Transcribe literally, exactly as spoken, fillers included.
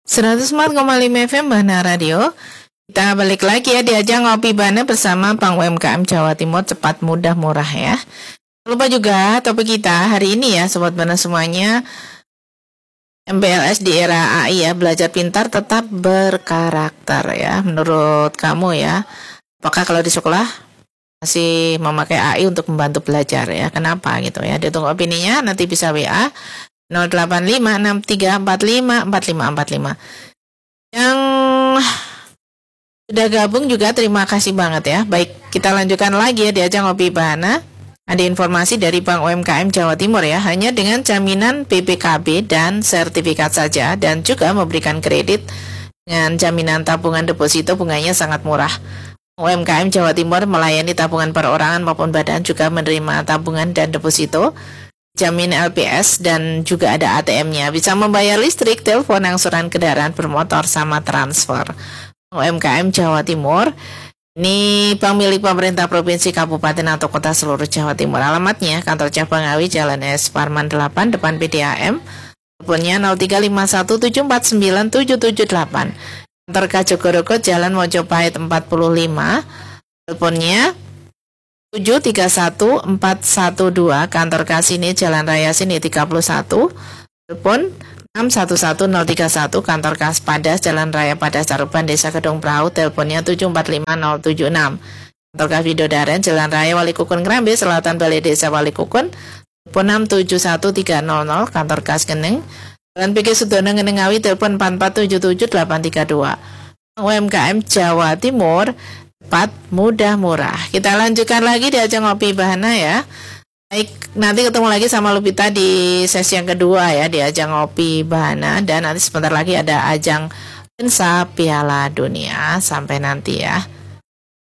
seratus empat koma lima F M Bahana Radio. Kita balik lagi ya di ajang Ngopi Bahana bersama Bank U M K M Jawa Timur, cepat, mudah, murah ya. Lupa juga topik kita hari ini ya Sobat Bahana semuanya, M P L S di era A I ya, belajar pintar tetap berkarakter ya. Menurut kamu ya, apakah kalau di sekolah masih memakai A I untuk membantu belajar ya? Kenapa gitu ya? Ditunggu opininya, nanti bisa W A nol delapan lima enam tiga empat lima empat lima empat lima. Yang sudah gabung juga terima kasih banget ya. Baik, kita lanjutkan lagi ya di ajang Ngopi Bahana. Ada informasi dari Bank U M K M Jawa Timur ya, hanya dengan jaminan B P K B dan sertifikat saja, dan juga memberikan kredit dengan jaminan tabungan deposito, bunganya sangat murah. U M K M Jawa Timur melayani tabungan perorangan maupun badan, juga menerima tabungan dan deposito, jamin L P S, dan juga ada A T M-nya. Bisa membayar listrik, telepon, angsuran kendaraan bermotor, sama transfer. U M K M Jawa Timur ini bank milik pemerintah provinsi, kabupaten, atau kota seluruh Jawa Timur. Alamatnya kantor cabang Ngawi, Jalan S Parman delapan, depan P D A M. Teleponnya nol tiga lima satu tujuh empat sembilan tujuh tujuh delapan. Kantor K Jogorogo, Jalan Mojopahit empat puluh lima. Teleponnya tujuh tiga satu empat satu dua. Kantor K Sini, Jalan Raya Sini tiga puluh satu. Telepon enam satu satu nol tiga satu. Kantor K Padas, Jalan Raya Padas Caruban, Desa Kedung Perahu. Teleponnya tujuh empat lima nol tujuh enam. Kantor K Widodaren, Jalan Raya Walikukun Kerambe, Selatan Balai Desa Walikukun. Telepon enam tujuh satu tiga nol nol. Kantor K Geneng, Jalan P G Sudono Ngenengawi. Telepon empat empat tujuh tujuh delapan tiga dua. U M K M Jawa Timur, cepat, mudah, murah. Kita lanjutkan lagi di ajang Ngopi Bahana ya. Baik, nanti ketemu lagi sama Lupita di sesi yang kedua ya di ajang Ngopi Bahana, dan nanti sebentar lagi ada ajang Lensa Piala Dunia. Sampai nanti ya.